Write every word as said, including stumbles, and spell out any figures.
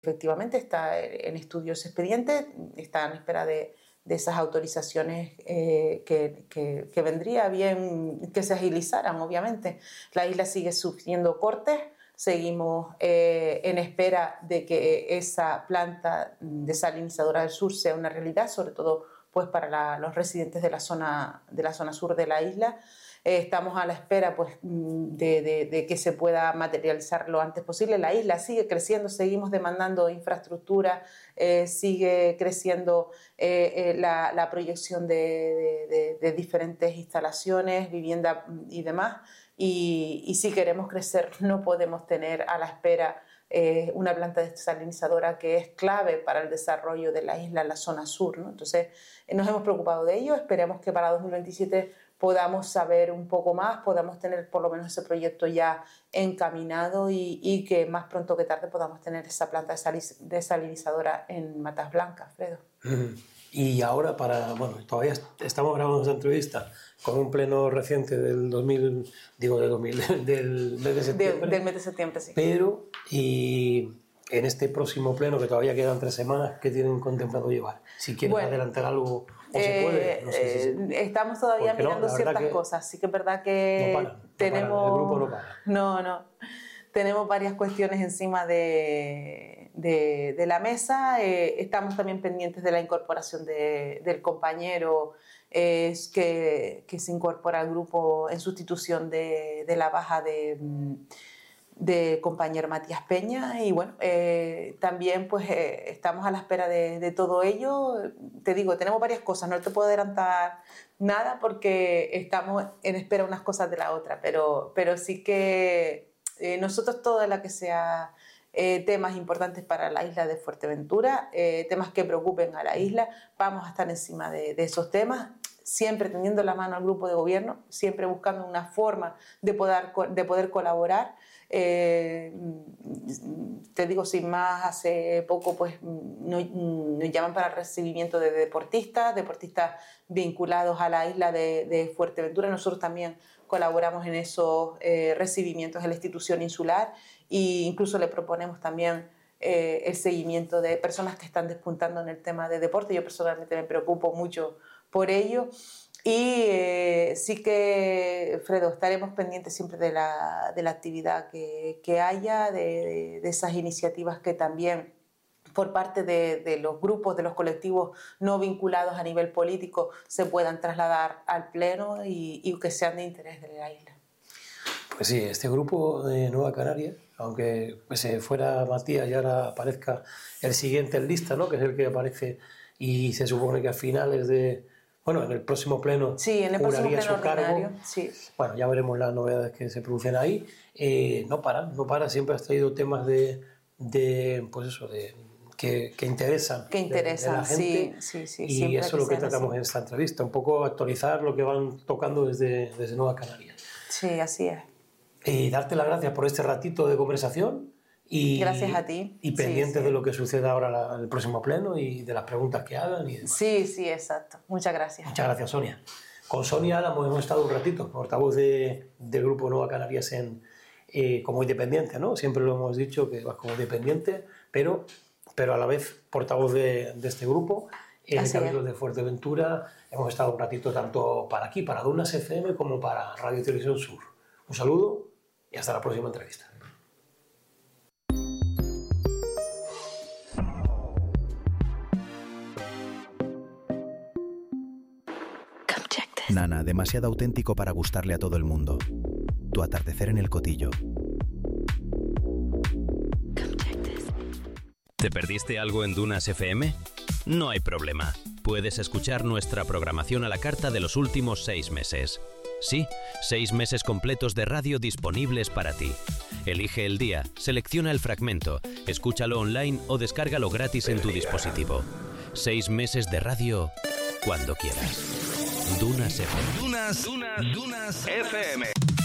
efectivamente está en estudio ese expediente, está en espera de, de esas autorizaciones eh, que, que, que vendría bien que se agilizaran, obviamente. La isla sigue sufriendo cortes, seguimos eh, en espera de que esa planta desalinizadora del sur sea una realidad, sobre todo pues, para la, los residentes de la zona, de la zona sur de la isla. Eh, estamos a la espera pues, de, de, de que se pueda materializar lo antes posible. La isla sigue creciendo, seguimos demandando infraestructura, eh, sigue creciendo eh, eh, la, la proyección de, de, de diferentes instalaciones, vivienda y demás. Y, y si queremos crecer no podemos tener a la espera eh, una planta desalinizadora que es clave para el desarrollo de la isla en la zona sur, ¿no? Entonces eh, nos hemos preocupado de ello, esperemos que para dos mil veintisiete podamos saber un poco más, podamos tener por lo menos ese proyecto ya encaminado y, y que más pronto que tarde podamos tener esa planta desalinizadora en Matas Blancas, Fredo. Y ahora para, bueno, todavía estamos grabando esta entrevista con un pleno reciente del dos mil, digo del dos mil, del mes de septiembre. De, del mes de septiembre, sí. Pero, y en este próximo pleno, que todavía quedan tres semanas, ¿qué tienen contemplado llevar? Si quieren bueno, adelantar algo, o eh, se puede. No sé si se... Estamos todavía Porque mirando no, ciertas cosas, sí que es verdad que no para, no tenemos... para, el grupo no para. No, no. Tenemos varias cuestiones encima de, de, de la mesa. Eh, estamos también pendientes de la incorporación de, del compañero eh, que, que se incorpora al grupo en sustitución de, de la baja de, de compañero Matías Peña. Y bueno, eh, también pues eh, estamos a la espera de, de todo ello. Te digo, tenemos varias cosas, no te puedo adelantar nada porque estamos en espera unas cosas de la otra, pero, pero sí que... Eh, nosotros toda la que sea eh, temas importantes para la isla de Fuerteventura, eh, temas que preocupen a la isla, vamos a estar encima de, de esos temas, siempre tendiendo la mano al grupo de gobierno, siempre buscando una forma de poder, de poder colaborar. Eh, te digo, sin más, hace poco pues, nos, nos llaman para el recibimiento de deportistas, deportistas vinculados a la isla de, de Fuerteventura. Nosotros también colaboramos en esos eh, recibimientos en la institución insular e incluso le proponemos también eh, el seguimiento de personas que están despuntando en el tema de deporte. Yo personalmente me preocupo mucho por ello. Y eh, sí que, Fredo, estaremos pendientes siempre de la, de la actividad que, que haya, de, de, de esas iniciativas que también por parte de, de los grupos, de los colectivos no vinculados a nivel político se puedan trasladar al Pleno y, y que sean de interés de la isla. Pues sí, este grupo de Nueva Canaria, aunque pues, fuera Matías y ahora aparezca el siguiente en lista, ¿no? Que es el que aparece y se supone que a finales de... Bueno, en el próximo pleno sí, en el próximo pleno su cargo. Sí. Bueno, ya veremos las novedades que se producen ahí. Eh, no para, no para. Siempre has traído temas de, de pues eso, de que, que interesan. Que interesan, de, de la gente. Sí, sí, sí. Y eso es lo que tratamos así. en esta entrevista, un poco actualizar lo que van tocando desde, desde Nueva Canarias. Sí, así es. Y darte las gracias por este ratito de conversación. Y, gracias a ti. Y pendientes sí, sí. de lo que suceda ahora en el próximo pleno y de las preguntas que hagan y demás. Sí, sí, exacto. Muchas gracias. Muchas gracias, Sonia. Con Sonia Álamo hemos estado un ratito, portavoz de, del Grupo Nueva Canarias en, eh, como independiente, ¿no? Siempre lo hemos dicho que vas como independiente, pero, pero a la vez portavoz de, de este grupo. En el Cabildo de Fuerteventura hemos estado un ratito tanto para aquí, para Dunas F M, como para Radio y Televisión Sur. Un saludo y hasta la próxima entrevista. Nana, demasiado auténtico para gustarle a todo el mundo. Tu atardecer en el Cotillo. ¿Te perdiste algo en Dunas F M? No hay problema. Puedes escuchar nuestra programación a la carta de los últimos seis meses. Sí, seis meses completos de radio disponibles para ti. Elige el día, selecciona el fragmento, escúchalo online o descárgalo gratis en tu dispositivo. Seis meses de radio cuando quieras. Dunas F M. Dunas, Dunas, Dunas F M.